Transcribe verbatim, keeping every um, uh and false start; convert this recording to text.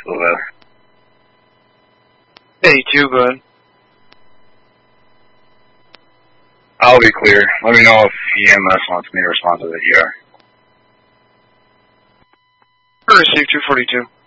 Still there. Hey, two, go ahead. I'll be clear. Let me know if E M S wants me to respond to the E R. Receive two forty-two.